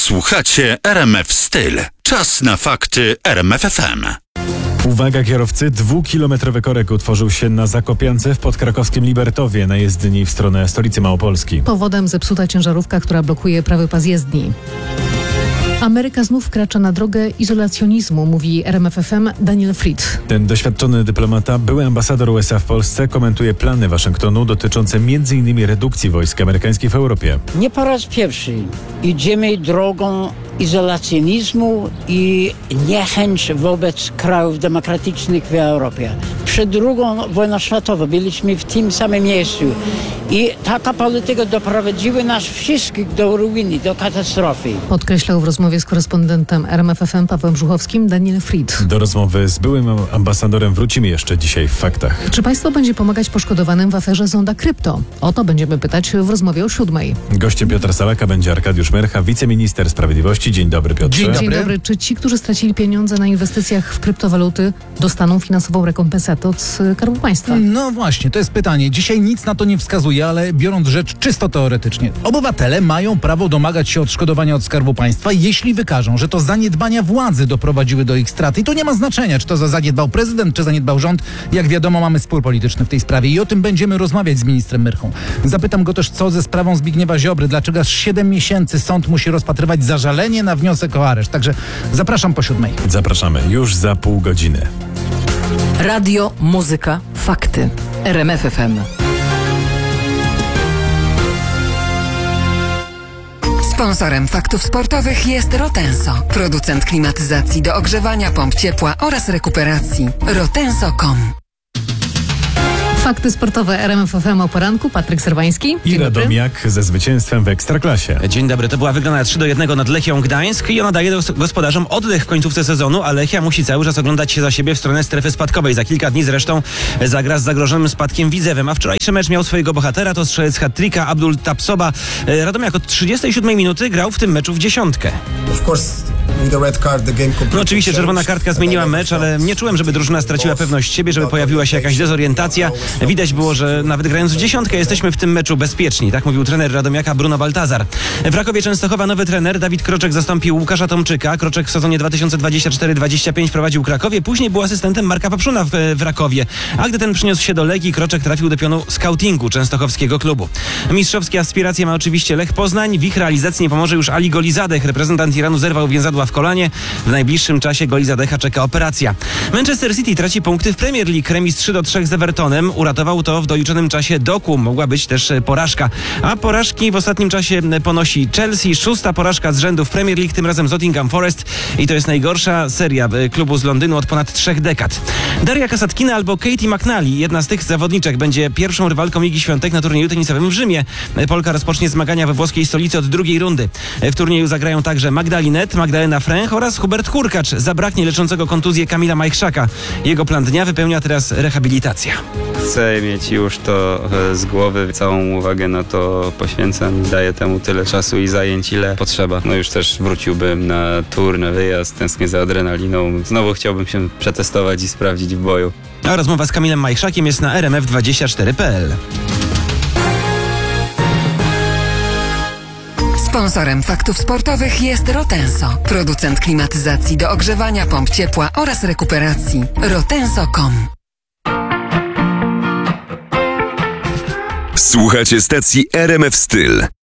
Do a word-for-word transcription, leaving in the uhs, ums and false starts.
Słuchacie R M F Styl. Czas na fakty R M F F M. Uwaga kierowcy, dwukilometrowy korek utworzył się na Zakopiance w podkrakowskim Libertowie na jezdni w stronę stolicy Małopolski. Powodem zepsuta ciężarówka, która blokuje prawy pas jezdni. Ameryka znów wkracza na drogę izolacjonizmu, mówi R M F F M Daniel Fried. Ten doświadczony dyplomata, były ambasador U S A w Polsce, komentuje plany Waszyngtonu dotyczące między innymi redukcji wojsk amerykańskich w Europie. Nie po raz pierwszy idziemy drogą izolacjonizmu i niechęć wobec krajów demokratycznych w Europie. Przed drugą wojną światową byliśmy w tym samym miejscu i taka polityka doprowadziła nas wszystkich do ruiny, do katastrofy. Podkreślał w rozmowie z korespondentem R M F F M Pawłem Brzuchowskim Daniel Fried. Do rozmowy z byłym ambasadorem wrócimy jeszcze dzisiaj w faktach. Czy państwo będzie pomagać poszkodowanym w aferze Zonda Krypto? O to będziemy pytać w rozmowie o siódmej. Gościem Piotra Sałaka będzie Arkadiusz Mercha, wiceminister sprawiedliwości. Dzień dobry, Piotrze. Dzień dobry. Dzień dobry. Czy ci, którzy stracili pieniądze na inwestycjach w kryptowaluty, dostaną finansową rekompensatę od Skarbu Państwa? No właśnie, to jest pytanie. Dzisiaj nic na to nie wskazuje, ale biorąc rzecz czysto teoretycznie, obywatele mają prawo domagać się odszkodowania od Skarbu Państwa, jeśli wykażą, że to zaniedbania władzy doprowadziły do ich straty. I to nie ma znaczenia, czy to zaniedbał prezydent, czy zaniedbał rząd. Jak wiadomo, mamy spór polityczny w tej sprawie i o tym będziemy rozmawiać z ministrem Myrchą. Zapytam go też, co ze sprawą Zbigniewa Ziobry, dlaczego aż siedem miesięcy sąd musi rozpatrywać zażalenie na wniosek o areszt. Także zapraszam po siódmej. Zapraszamy już za pół godziny. Radio, muzyka, fakty. R M F F M. Sponsorem faktów sportowych jest Rotenso, producent klimatyzacji do ogrzewania, pomp ciepła oraz rekuperacji. rotenso kropka com. Fakty sportowe R M F F M o poranku. Patryk Serwański. I Radomiak ze zwycięstwem w Ekstraklasie. Dzień dobry. To była wygrana trzy do jednego nad Lechią Gdańsk i ona daje gospodarzom oddech w końcówce sezonu, a Lechia musi cały czas oglądać się za siebie w stronę strefy spadkowej. Za kilka dni zresztą zagra z zagrożonym spadkiem Widzewem, a wczorajszy mecz miał swojego bohatera, to strzelec hat-tricka Abdul Tapsoba. Radomiak od trzydziestej siódmej minuty grał w tym meczu w dziesiątkę. No oczywiście czerwona kartka zmieniła mecz, ale nie czułem, żeby drużyna straciła pewność siebie, żeby pojawiła się jakaś dezorientacja. Widać było, że nawet grając w dziesiątkę jesteśmy w tym meczu bezpieczni, tak mówił trener Radomiaka Bruno Baltazar. W Rakowie Częstochowa nowy trener Dawid Kroczek zastąpił Łukasza Tomczyka. Kroczek w sezonie dwa tysiące dwudziestym czwartym dwudziestym piątym prowadził Krakowie, później był asystentem Marka Papszuna w, w Rakowie. A gdy ten przyniósł się do Legii, Kroczek trafił do pionu skautingu częstochowskiego klubu. Mistrzowskie aspiracje ma oczywiście Lech Poznań. W ich realizacji nie pomoże już Ali Golizadeh. Reprezentant Iranu zerwał więzadła w kolanie. W najbliższym czasie Golizadeha czeka operacja. Manchester City traci punkty w Premier League. Remis trzy do trzech z Evertonem. Uratował to w doliczonym czasie Doku. Mogła być też porażka. A porażki w ostatnim czasie ponosi Chelsea. Szósta porażka z rzędu w Premier League, tym razem z Nottingham Forest. I to jest najgorsza seria klubu z Londynu od ponad trzech dekad. Daria Kasatkina albo Katie McNally, jedna z tych zawodniczek, będzie pierwszą rywalką Igi Świątek na turnieju tenisowym w Rzymie. Polka rozpocznie zmagania we włoskiej stolicy od drugiej rundy. W turnieju zagrają także Magda Linette, Magdalena Fręch oraz Hubert Hurkacz. Zabraknie leczącego kontuzję Kamila Majchrzaka. Jego plan dnia wypełnia teraz rehabilitacja. Chcę mieć już to z głowy, całą uwagę na to poświęcam, daję temu tyle czasu i zajęć, ile potrzeba. No już też wróciłbym na tour, na wyjazd, tęsknię za adrenaliną. Znowu chciałbym się przetestować i sprawdzić w boju. A rozmowa z Kamilem Majchrzakiem jest na R M F dwadzieścia cztery kropka p l. Sponsorem faktów sportowych jest Rotenso, producent klimatyzacji do ogrzewania, pomp ciepła oraz rekuperacji. rotenso kropka com. Słuchacie stacji R M F Styl.